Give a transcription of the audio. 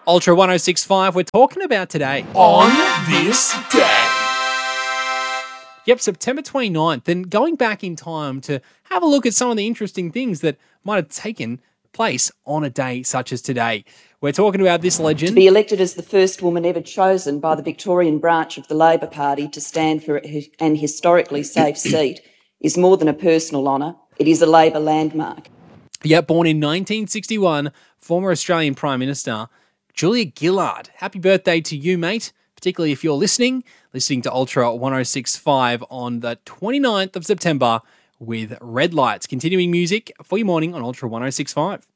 Ultra 1065, we're talking about today. On this day. Yep, September 29th. And going back in time to have a look at some of the interesting things that might have taken place on a day such as today. We're talking about this legend. To be elected as the first woman ever chosen by the Victorian branch of the Labor Party to stand for an historically safe seat is more than a personal honour. It is a Labor landmark. Yep, born in 1961, former Australian Prime Minister Julia Gillard. Happy birthday to you, mate, particularly if you're listening to Ultra 1065 on the 29th of September with Red Lights. Continuing music for your morning on Ultra 1065.